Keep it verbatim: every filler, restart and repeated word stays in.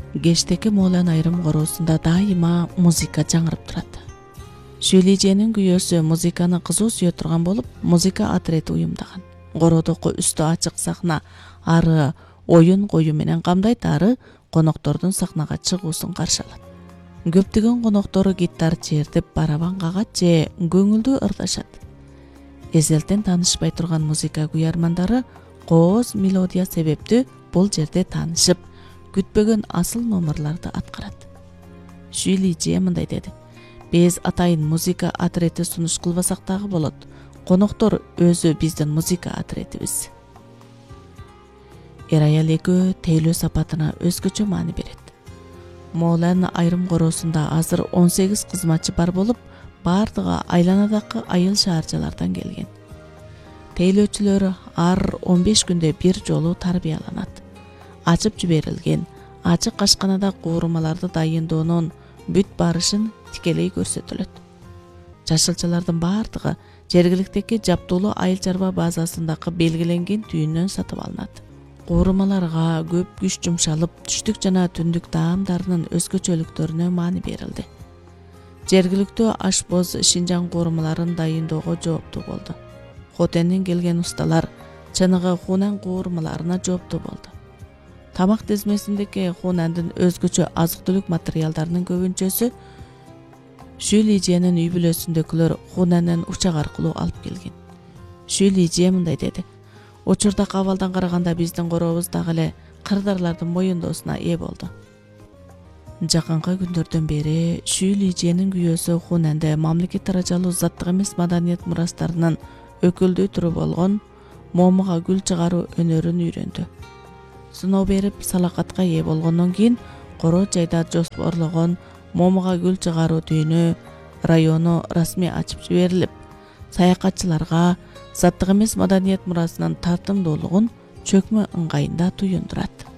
Кештеки Моолан айрым короосунда дайыма музыка жаңырып турат. Шүйлиженин күйөөсү музыканы кызуу сүйө турган болуп, музыка отрети уюмдаган. Кородоку үстү ачык сахна ары оюн коюу менен камдайт, ары коноктордун сахнага чыгуусун каршы алат. Көптөгөн коноктору гитар чертип, барабан кагат же көңүлдүү ырдашат. Эзелтен таанышпай турган музыка күйөрмандары кооз мелодия себептүү бул жерде таанышып, күтпөгөн асыл номерларды аткарат. Шүйлиже мындай деди: биз атайын музыка отрети сунуш кылбасак дагы болот. Коноктор өзү биздин музыка отретибиз. Эр аял экөө тейлөө сапатына өзгөчө маани берет. Моолан айрым короосунда азыр он сегиз кызматчы бар болуп, бардыгы айланадагы айыл шаарчалардан келген. Тейлөөчүлөр ар он беш күндө бир жолу тарбияланат. Ачып жиберилген ачык ашканада куурмаларды дайындоонун бүт барышын тикелей көрсөтүлөт. Жашылчалардын бардыгы жергиликтеги жаптуулуу айыл чарба базасындагы белгиленген түйүнөн сатып алынат. Куурмаларга көп күч жумшалып, түштүк жана түндүк таамдарынын өзгөчөлүктөрүнө маани берилди. Жергиликтүү ашпоз Шинжаң куурмаларын дайындоого жооптуу болду. Хотенден келген усталар чыныгы Хунан куурмаларына жооптуу болду. Тамак тизмесиндеги Хунандын өзгөчө азык-түлүк материалдарынын көбүнчөсү Шүйлиженин үй бүлөсүндөгүлөр Хунандан учак аркылуу алып келген. Шүйлиже мындай деди: учурда абалдан караганда биздин корообуз дагы эле кырдарлардын моюндоосуна ээ болду. Жакынкы күндөрдөн бери Шүйлиженин күйөөсү Хунанды мамлекет даражалуу заттык эмес маданият мурастарынын өкүлдүү түрү болгон момуга гүл чыгаруу өнөрүн үйрөндү. Сыноо берип салакатка ээ болгондон кийин Коро жайда жоспорлогон момуга гүл чыгаруу дүйнө району расмий ачып жиберилип, саякатчыларга заттык эмес маданият мурасынын тартымдуулугун чөкмө ыңгайында туюндурат.